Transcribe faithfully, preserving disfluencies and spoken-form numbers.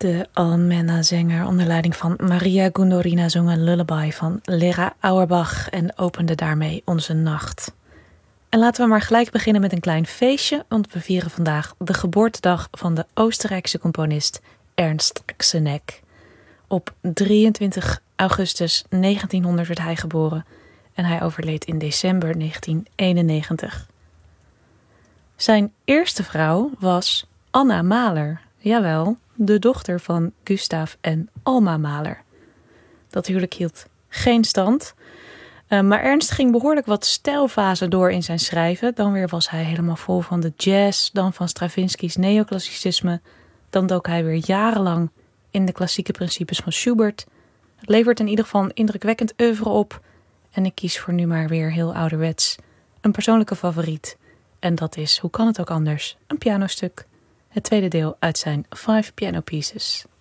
De Almenna-zanger onder leiding van Maria Gundorina zong een lullaby van Lera Auerbach en opende daarmee onze nacht. En laten we maar gelijk beginnen met een klein feestje, want we vieren vandaag de geboortedag van de Oostenrijkse componist Ernst Xenek. Op drieëntwintig augustus negentienhonderd werd hij geboren en hij overleed in december negentien eenennegentig. Zijn eerste vrouw was Anna Mahler, jawel, de dochter van Gustav en Alma Mahler. Dat huwelijk hield geen stand, uh, maar Ernst ging behoorlijk wat stijlfasen door in zijn schrijven. Dan weer was hij helemaal vol van de jazz, dan van Stravinsky's neoclassicisme. Dan dook hij weer jarenlang in de klassieke principes van Schubert. Het levert in ieder geval een indrukwekkend oeuvre op. En ik kies voor nu maar weer heel ouderwets een persoonlijke favoriet. En dat is, hoe kan het ook anders, een pianostuk. Het tweede deel uit zijn Five Piano Pieces.